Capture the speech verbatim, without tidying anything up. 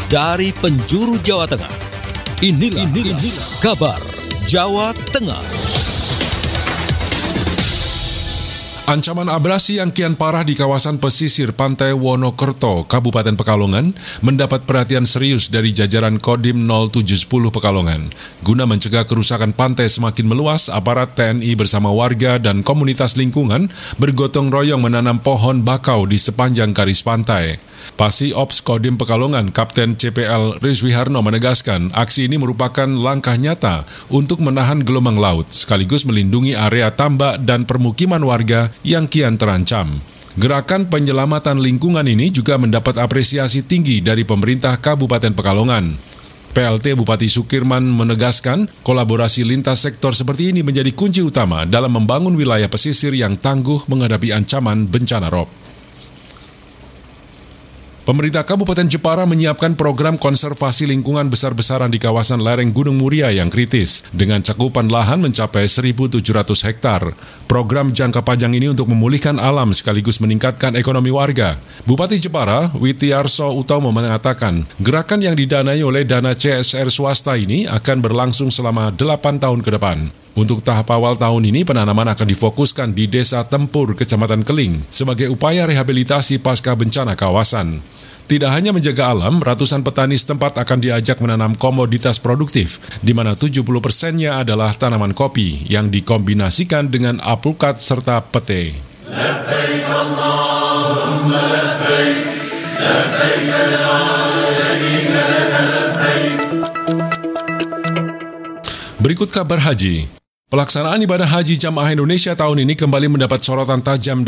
dari penjuru Jawa Tengah. Inilah, inilah, inilah kabar Jawa Tengah. Ancaman abrasi yang kian parah di kawasan pesisir Pantai Wonokerto, Kabupaten Pekalongan, mendapat perhatian serius dari jajaran Kodim nol tujuh satu nol Pekalongan. Guna mencegah kerusakan pantai semakin meluas, aparat T N I bersama warga dan komunitas lingkungan bergotong royong menanam pohon bakau di sepanjang garis pantai. Pasi Ops Kodim Pekalongan, Kapten C P L Rizwi Harno menegaskan, aksi ini merupakan langkah nyata untuk menahan gelombang laut, sekaligus melindungi area tambak dan permukiman warga yang kian terancam. Gerakan penyelamatan lingkungan ini juga mendapat apresiasi tinggi dari pemerintah Kabupaten Pekalongan. P L T Bupati Sukirman menegaskan, kolaborasi lintas sektor seperti ini menjadi kunci utama dalam membangun wilayah pesisir yang tangguh menghadapi ancaman bencana rob. Pemerintah Kabupaten Jepara menyiapkan program konservasi lingkungan besar-besaran di kawasan lereng Gunung Muria yang kritis, dengan cakupan lahan mencapai seribu tujuh ratus hektar. Program jangka panjang ini untuk memulihkan alam sekaligus meningkatkan ekonomi warga. Bupati Jepara, Witiarso Utomo mengatakan, gerakan yang didanai oleh dana C S R swasta ini akan berlangsung selama delapan tahun ke depan. Untuk tahap awal tahun ini, penanaman akan difokuskan di Desa Tempur, Kecamatan Keling, sebagai upaya rehabilitasi pasca bencana kawasan. Tidak hanya menjaga alam, ratusan petani setempat akan diajak menanam komoditas produktif, di mana tujuh puluh persennya adalah tanaman kopi yang dikombinasikan dengan alpukat serta pete. Labbaik Allahumma labbaik, labbaik la syarika laka labbaik. Berikut kabar haji. Pelaksanaan ibadah haji jamaah Indonesia tahun ini kembali mendapat sorotan tajam